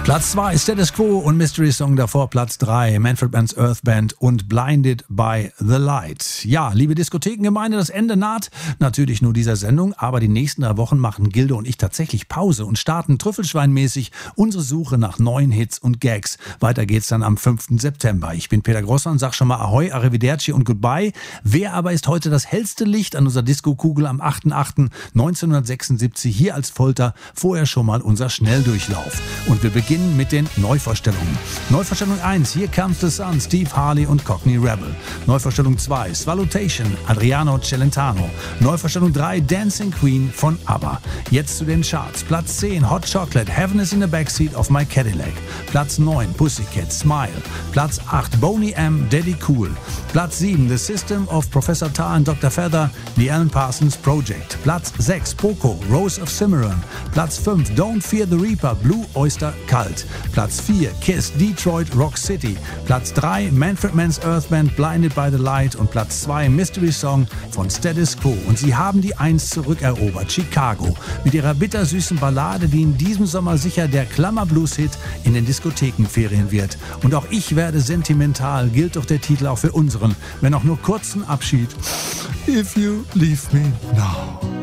Platz 2 Status Quo und Mystery Song, davor Platz 3 Manfred Mann's Earth Band und Blinded by the Light. Ja, liebe Diskothekengemeinde, das Ende naht natürlich nur dieser Sendung, aber die nächsten 3 Wochen machen Gildo und ich tatsächlich Pause und starten trüffelschweinmäßig unsere Suche nach neuen Hits und Gags. Weiter geht's dann am 5. September. Ich bin Peter Grossmann, sag schon mal Ahoi, Arrivederci und Goodbye. Wer aber ist heute das hellste Licht an unserer Disco-Kugel am 8.8.1976 hier als Folter? Vorher schon mal unser Schnelldurchlauf. Und wir beginnen mit den Neuvorstellungen. Neuvorstellung 1, Here Comes the Sun, Steve Harley und Cockney Rebel. Neuvorstellung 2, Svalutation, Adriano Celentano. Neuvorstellung 3, Dancing Queen von ABBA. Jetzt zu den Charts. Platz 10, Hot Chocolate, Heaven is in the Backseat of My Cadillac. Platz 9, Pussycat, Smile. Platz 8, Boney M, Daddy Cool. Platz 7, The System of Professor Tar and Dr. Feather, The Alan Parsons Project. Platz 6, Poco, Rose of Cimarron. Platz 5, Don't Fear the Reaper, Blue Oyster Cult. Platz 4, Kiss, Detroit Rock City. Platz 3, Manfred Mann's Earth Band, Blinded by the Light. Und Platz 2, Mystery Song von Status Quo. Und sie haben die 1 zurückerobert, Chicago. Mit ihrer bittersüßen Ballade, die in diesem Sommer sicher der Klammer-Blues-Hit in den Diskothekenferien wird. Und auch ich werde sentimental, gilt doch der Titel auch für unseren, wenn auch nur kurzen Abschied. If you leave me now.